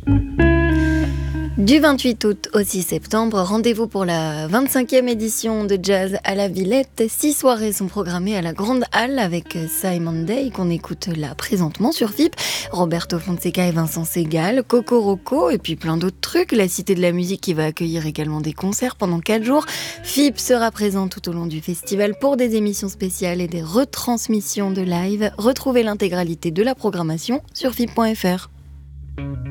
Du 28 août au 6 septembre, rendez-vous pour la 25e édition de Jazz à la Villette. 6 soirées sont programmées à la Grande Halle avec Simon Day, qu'on écoute là présentement sur FIP, Roberto Fonseca et Vincent Segal, Coco Roco et puis plein d'autres trucs. La Cité de la Musique qui va accueillir également des concerts pendant 4 jours. FIP sera présent tout au long du festival pour des émissions spéciales et des retransmissions de live. Retrouvez l'intégralité de la programmation sur FIP.fr.